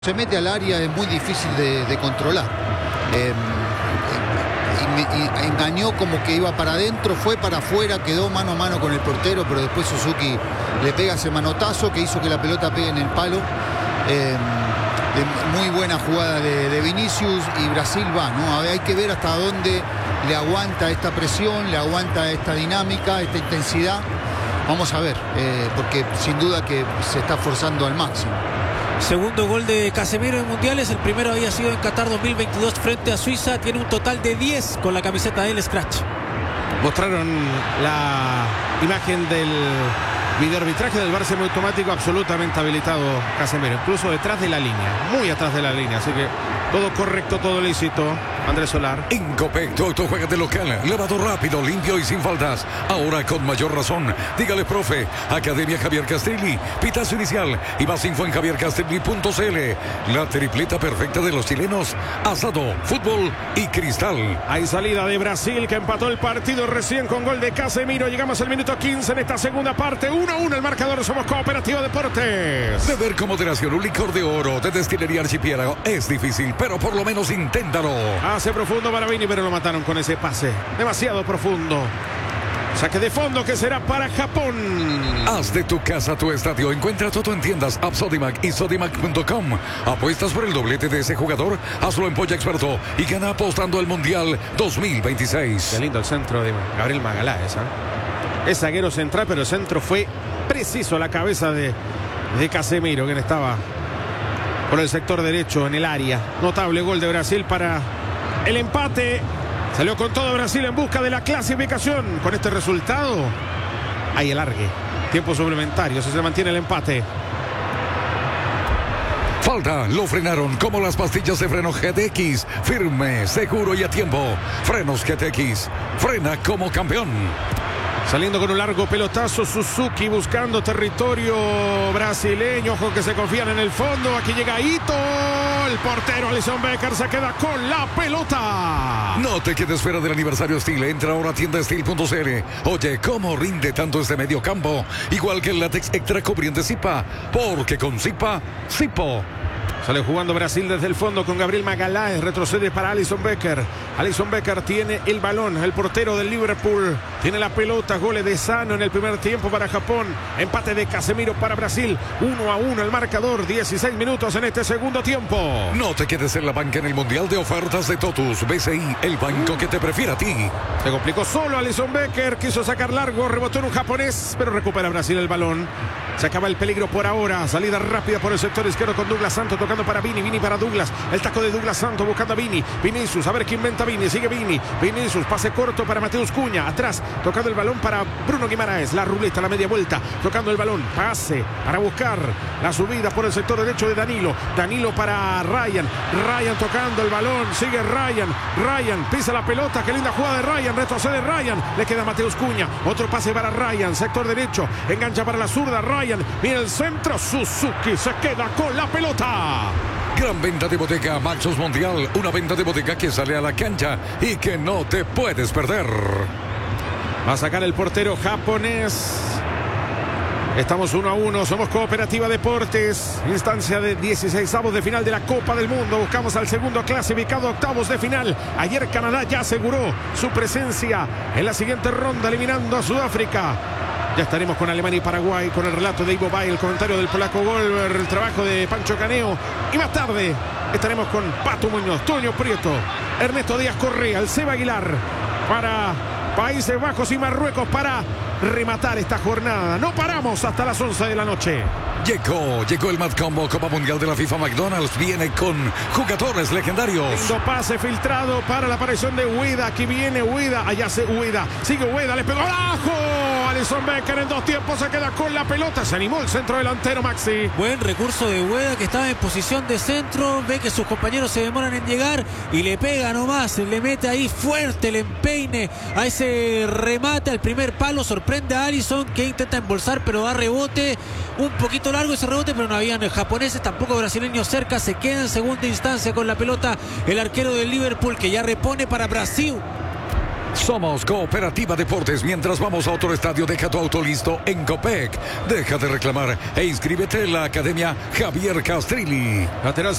Se mete al área, es muy difícil de controlar. Engañó como que iba para adentro, fue para afuera, quedó mano a mano con el portero, pero después Suzuki le pega ese manotazo que hizo que la pelota pegue en el palo. Muy buena jugada de Vinicius, y Brasil va, ¿no? A ver, hay que ver hasta dónde le aguanta esta presión, le aguanta esta dinámica, esta intensidad. Vamos a ver, porque sin duda que se está forzando al máximo. Segundo gol de Casemiro en mundiales. El primero había sido en Qatar 2022 frente a Suiza. Tiene un total de 10 con la camiseta del Scratch. Mostraron la imagen del videoarbitraje del VAR semiautomático, absolutamente habilitado Casemiro, incluso detrás de la línea, muy atrás de la línea, así que todo correcto, todo lícito. Andrés Solar. En Copec, todo juega de local, lavado rápido, limpio y sin faltas. Ahora con mayor razón. Dígale, profe. Academia Javier Castelli, pitazo inicial y más info en javiercastelli.cl. La tripleta perfecta de los chilenos: asado, fútbol y cristal. Hay salida de Brasil, que empató el partido recién con gol de Casemiro. Llegamos al minuto 15 en esta segunda parte. 1-1 el marcador. Somos Cooperativa Deportes. Beber con moderación un licor de oro de Destilería Archipiélago es difícil, pero por lo menos inténtalo. Hace profundo para Vini, pero lo mataron con ese pase. Demasiado profundo. Saque de fondo que será para Japón. Haz de tu casa tu estadio. Encuentra todo en tiendas App Sodimac y Sodimac.com. Apuestas por el doblete de ese jugador. Hazlo en Polla Experto y gana apostando al Mundial 2026. Qué lindo el centro de Gabriel Magaláes, ¿eh? Es zaguero central, pero el centro fue preciso a la cabeza de Casemiro, quien estaba por el sector derecho en el área. Notable gol de Brasil para el empate. Salió con todo Brasil en busca de la clasificación. Con este resultado hay alargue, tiempo suplementario, si se mantiene el empate. Falta, lo frenaron como las pastillas de freno GTX. Firme, seguro y a tiempo. Frenos GTX. Frena como campeón. Saliendo con un largo pelotazo Suzuki, buscando territorio brasileño. Ojo que se confían en el fondo. Aquí llega Ito. El portero Alisson Becker se queda con la pelota. No te quedes fuera del aniversario Steel. Entra ahora a tiendasteel.cl. Oye, ¿cómo rinde tanto este medio campo? Igual que el látex extra cubriente Zipa. Porque con Zipa, Zipo. Sale jugando Brasil desde el fondo con Gabriel Magaláes. Retrocede para Alisson Becker. Alisson Becker tiene el balón. El portero del Liverpool tiene la pelota. Goles de Sano en el primer tiempo para Japón. Empate de Casemiro para Brasil. 1-1 el marcador. 16 minutos en este segundo tiempo. No te quedes en la banca en el Mundial de Ofertas de Totus. BCI, el banco que te prefiere a ti. Se complicó solo Alisson Becker. Quiso sacar largo. Rebotó en un japonés, pero recupera Brasil el balón. Se acaba el peligro por ahora. Salida rápida por el sector izquierdo con Douglas Santos tocando para Vini. Vini para Douglas. El taco de Douglas Santos buscando a Vini. Vinicius, a ver quién inventa Vini. Sigue Vini. Vinicius, pase corto para Mateus Cunha. Atrás, tocando el balón para Bruno Guimaraes. La ruleta, la media vuelta. Tocando el balón. Pase para buscar la subida por el sector derecho de Danilo. Danilo para Ryan. Ryan tocando el balón. Sigue Ryan. Ryan pisa la pelota. Qué linda jugada de Ryan. Retrocede Ryan. Le queda Mateus Cunha. Otro pase para Ryan. Sector derecho. Engancha para la zurda. Ryan. Mira el centro. Suzuki se queda con la pelota. Gran venta de bodeca Maxus Mundial. Una venta de bodeca que sale a la cancha y que no te puedes perder. Va a sacar el portero japonés. Estamos 1-1. Somos Cooperativa Deportes. Instancia de 16avos de final de la Copa del Mundo. Buscamos al segundo clasificado, octavos de final. Ayer Canadá ya aseguró su presencia en la siguiente ronda, eliminando a Sudáfrica. Ya estaremos con Alemania y Paraguay, con el relato de Ivo Bay, el comentario del polaco Golber, el trabajo de Pancho Caneo. Y más tarde estaremos con Pato Muñoz, Toño Prieto, Ernesto Díaz Correa, el Seba Aguilar, para Países Bajos y Marruecos, para rematar esta jornada. No paramos hasta las 11 de la noche. Llegó el Mad Combo Copa Mundial de la FIFA. McDonald's viene con jugadores legendarios. Lindo pase filtrado para la aparición de Ueda. Aquí viene Ueda. Allá se Ueda. Sigue Ueda. Le pegó abajo. Alisson Becker en dos tiempos se queda con la pelota. Se animó el centro delantero Maxi. Buen recurso de Ueda, que estaba en posición de centro. Ve que sus compañeros se demoran en llegar y le pega nomás. Le mete ahí fuerte el empeine a ese remate al primer palo. Sorprende a Alisson, que intenta embolsar, pero da rebote. Un poquito largo ese rebote, pero no habían japoneses, tampoco brasileños cerca. Se queda en segunda instancia con la pelota el arquero del Liverpool, que ya repone para Brasil. Somos Cooperativa Deportes. Mientras vamos a otro estadio, deja tu auto listo en Copec. Deja de reclamar e inscríbete en la Academia Javier Castrilli. Lateral